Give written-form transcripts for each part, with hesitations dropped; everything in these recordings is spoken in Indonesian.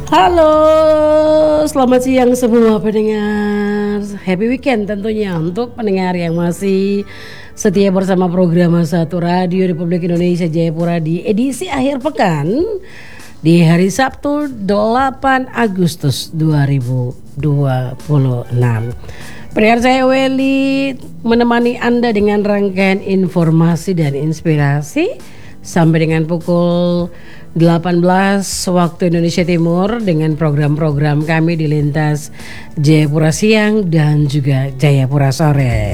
Halo, selamat siang semua pendengar. Happy weekend tentunya untuk pendengar yang masih setia bersama program Satu Radio Republik Indonesia Jayapura di edisi akhir pekan di hari Sabtu 8 Agustus 2026. Pendengar, saya Weli menemani Anda dengan rangkaian informasi dan inspirasi sampai dengan pukul 18 waktu Indonesia Timur dengan program-program kami di lintas Jayapura Siang dan juga Jayapura Sore.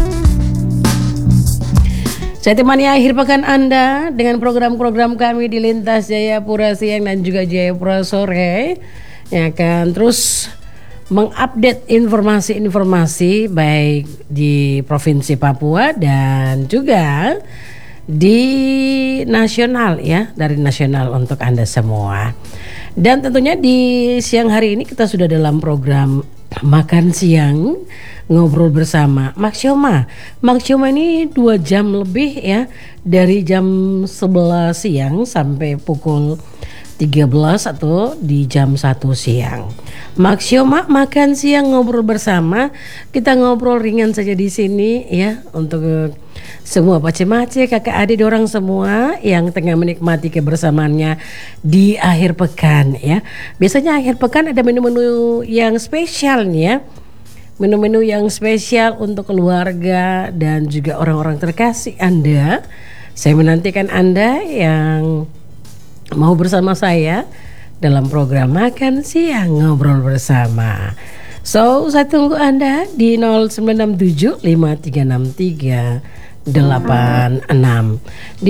Saya temani akhir pekan Anda dengan program-program kami di lintas Jayapura Siang dan juga Jayapura Sore yang akan terus mengupdate informasi-informasi baik di Provinsi Papua dan juga di nasional ya, dari nasional untuk Anda semua. Dan tentunya di siang hari ini kita sudah dalam program makan siang ngobrol bersama Maksioma. Maksioma ini 2 jam lebih ya, dari jam 11 siang sampai pukul 13 atau di jam 1 siang. Maksioma makan siang ngobrol bersama. Kita ngobrol ringan saja di sini ya, untuk semua pace-mace, kakak adik orang semua yang tengah menikmati kebersamaannya di akhir pekan ya. Biasanya akhir pekan ada menu-menu yang spesial nih ya. Menu-menu yang spesial untuk keluarga dan juga orang-orang terkasih Anda. Saya menantikan Anda yang mau bersama saya dalam program Makan Siang Ngobrol Bersama. So, saya tunggu Anda di 0967 5363 86 di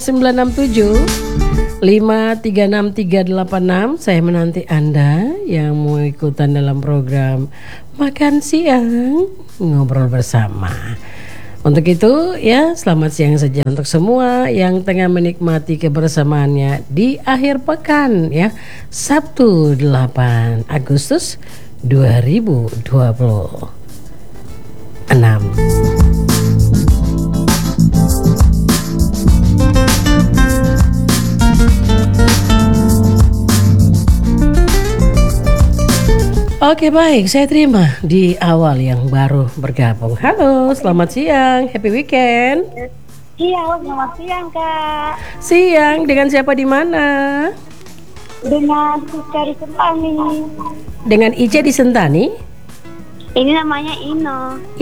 0967 536386. Saya menanti Anda yang mau ikutan dalam program Makan Siang Ngobrol Bersama. Untuk itu ya, selamat siang saja untuk semua yang tengah menikmati kebersamaannya di akhir pekan ya, Sabtu 8 Agustus 2026. Oke, baik, saya terima di awal yang baru bergabung. Halo, selamat siang, happy weekend. Iya, selamat siang Kak. Siang, dengan siapa di mana? Dengan Ica di Sentani. Dengan Ica di Sentani? Ini namanya Ino.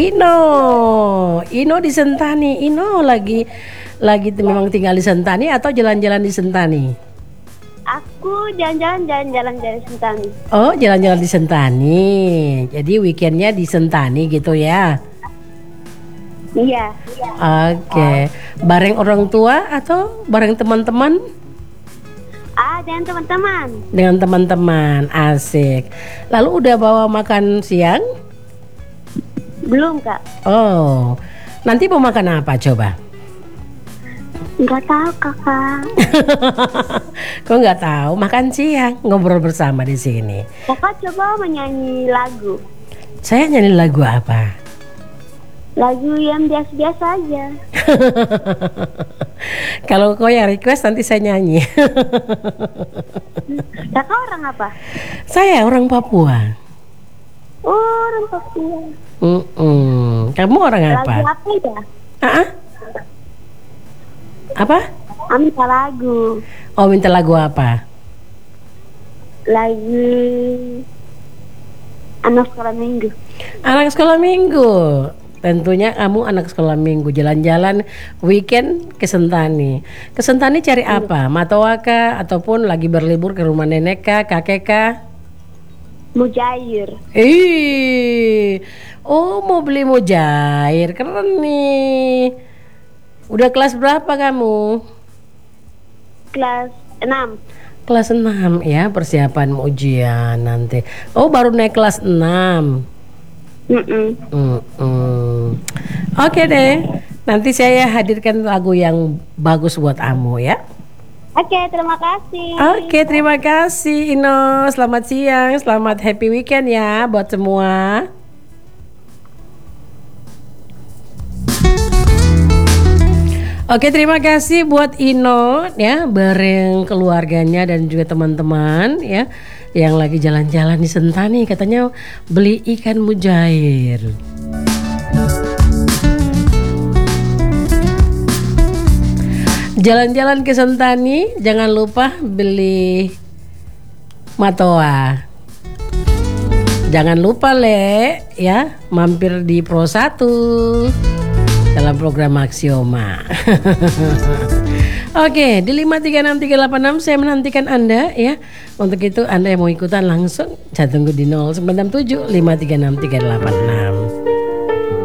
Ino di Sentani. Ino lagi memang tinggal di Sentani atau jalan-jalan di Sentani? Aku jalan-jalan di Sentani. Oh, jalan-jalan di Sentani. Jadi weekendnya di Sentani gitu ya? Iya. Oke. Bareng orang tua atau bareng teman-teman? Dengan teman-teman. Dengan teman-teman, asik. Lalu udah bawa makan siang? Belum Kak. Oh, nanti mau makan apa coba? Nggak tahu Kakak. Kok nggak tahu? Makan siang ngobrol bersama di sini. Kakak coba menyanyi lagu. Saya nyanyi lagu apa? Lagu yang biasa-biasa aja. Kalau kau yang request nanti saya nyanyi. Kakak orang apa? Saya orang Papua. Oh, orang Papua. Kamu orang apa? Lagu apa ya? Apa? Minta lagu. Oh, minta lagu apa? Lagu anak sekolah minggu. Anak sekolah minggu. Tentunya kamu anak sekolah minggu, jalan-jalan weekend ke Sentani. Ke Sentani cari apa? Matawaka ataupun lagi berlibur ke rumah nenek kah, kakek kah? Mujair. Oh, mau beli mujair, keren nih. Udah kelas berapa kamu? Kelas 6. Kelas 6 ya, persiapan ujian nanti. Oh, baru naik kelas 6. Oke deh, nanti saya hadirkan lagu yang bagus buat kamu ya. Oke, terima kasih. Oke, terima kasih Ino. Selamat siang, selamat happy weekend ya buat semua. Oke, terima kasih buat Ino ya, bareng keluarganya dan juga teman-teman ya yang lagi jalan-jalan di Sentani, katanya beli ikan mujair. Jalan-jalan ke Sentani, jangan lupa beli matoa. Jangan lupa ya, mampir di Pro 1 dalam program Aksioma. Oke, di 5363866 saya menantikan Anda ya. Untuk itu Anda yang mau ikutan langsung saya tunggu di 0967 536 386.